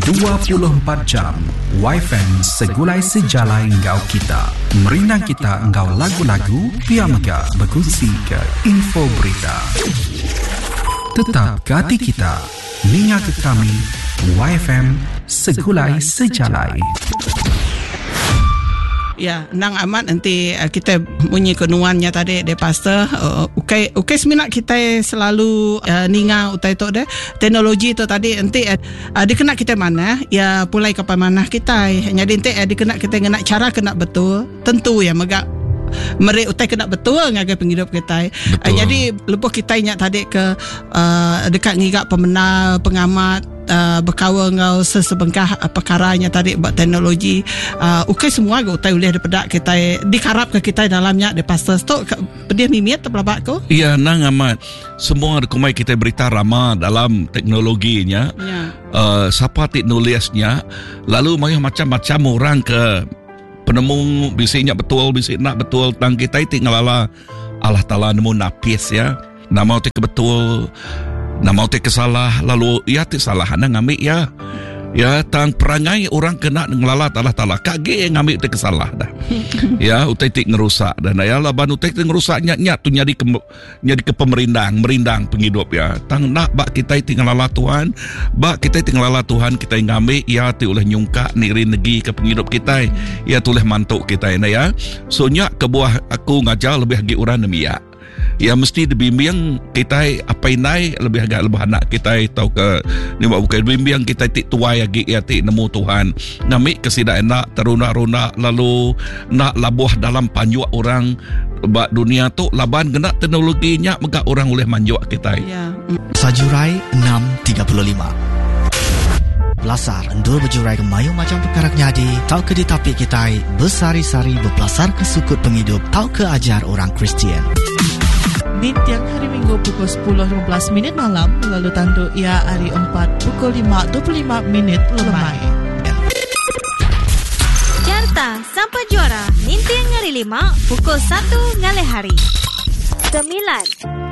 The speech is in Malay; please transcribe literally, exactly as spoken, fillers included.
dua puluh empat jam Y F M segulai sejalai engkau kita. Merinang kita engkau lagu-lagu, pia mega berkongsi ke info berita. Tetap ke hati kita, ninga ke kami, Y F M segulai sejalai. Ya, nang amat nanti uh, kita bunyi kenuannya tadi de pastor uh, ukai ukai seminat kita selalu uh, ninga utai tu de teknologi tu tadi nanti uh, uh, dikena kita mana ya pulai ke mana kita jadi nanti uh, dikena kita kena cara kena betul tentu ya megak mereka utai kena betul ngagai penghidup kita. Uh, jadi lepas kita ingat tadi ke uh, dekat ngigak pemenang pengamat uh, berkawa ngau sesebengkah uh, perkaranya tadi buat teknologi uh, ukai semua ke utai boleh daripada kita dikarap ke kita dalamnya de pastor tu dia mimit terpelabak ko. Iya nang amat semua rekomai kita berita ramah dalam teknologinya. Ya. Uh, siapa teknologisnya lalu macam-macam orang ke penemu bisiknya betul, bisik nak betul tentang kita itu ngalala Allah Ta'ala nemu napis ya. Nama otak betul, nama otak kesalah, lalu ya tu salah anda ngambil ya. Ya tang perangai orang kena ngalala Allah Ta'ala kage ngambil otak kesalah dah. Ya otak tik ngerusak dan ya laban otak tik ngerusak nyat-nyat tu nyari ke nyari ke pemerindang, merindang penghidup ya. Tang nak bak kita itu ngalala Tuhan, bak kita itu ngalala Tuhan kita ngambil ya tu oleh nyungka niri negi ke penghidup kita. Ya tu oleh mantuk kita ini ya. So nyak ke buah aku ngajar lebih lagi orang demi ya. Ya mesti dibimbing kita apa inai lebih agak lebih anak kita tahu ke ni bukan bimbing kita tik tua lagi ya tik nemu Tuhan ngamik kesida enak teruna-runa lalu nak labuh dalam panjuak orang bak dunia tu laban kena teknologinya maka orang boleh manjuak kita. Ya. Sajurai enam tiga puluh lima Belasar endur berjurai ke mayu macam perkara nyadi tau ke di tapi kita bersari-sari berpelasar ke sukut penghidup tau ke ajar orang Kristian. Di tiang hari Minggu pukul sepuluh lima belas minit malam lalu tandu ia hari empat pukul lima dua puluh lima minit lemai. Carta sampai juara Nintiang hari lima pukul satu ngale hari. Sembilan